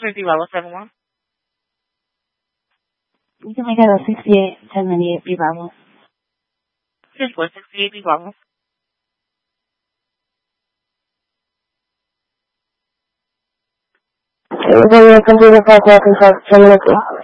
Trinity Bravo 71. You can make it a 68, 1098, B Bravo. 68, B Bravo. Computer call, 10 minutes.